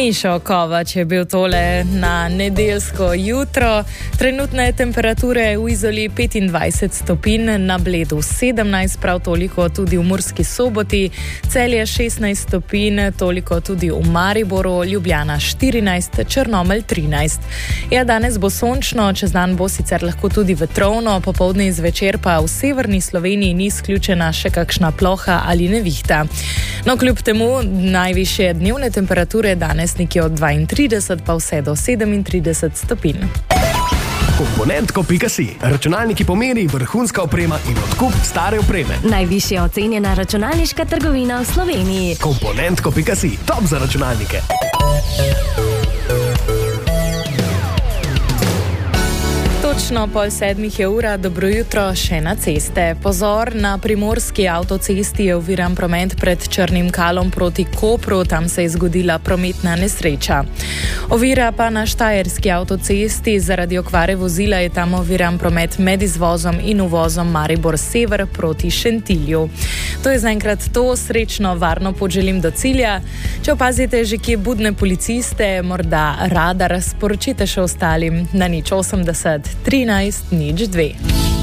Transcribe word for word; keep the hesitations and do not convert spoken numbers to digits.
Mišo Kovač je bil tole na nedeljsko jutro. Trenutne temperature v Izoli petindvajset stopinj, na Bledu sedemnajst, prav toliko tudi v Murski Soboti, Celje šestnajst stopinj, toliko tudi v Mariboru, Ljubljana štirinajst, Črnomelj trinajst. Ja, danes bo sončno, čez dan bo sicer lahko tudi vetrovno, popoldne in zvečer pa v severni Sloveniji ni izključena še kakšna ploha ali nevihta. No, kljub temu najvišje dnevne temperature danes nekje od dvaintrideset pa vse do sedemintrideset stopinj. Komponentko pika si. Računalniki pomeri, vrhunska oprema in odkup stare opreme. Najvišje ocenjena računalniška trgovina v Sloveniji. Komponentko pika si. Top za računalnike. Točno pol sedmih je ura, dobro jutro še na ceste. Pozor, na primorski avtocesti je oviran promet pred Črnim Kalom proti Kopru, tam se je zgodila prometna nesreča. Ovira pa na štajerski avtocesti, zaradi okvare vozila je tam oviran promet med izvozom in uvozom Maribor Sever proti Šentilju. To je zaenkrat to, srečno, varno pot želim do cilja. Če opazite že kje budne policiste, morda radar, sporočite še ostalim na nič osemdeset trinajst nič dve.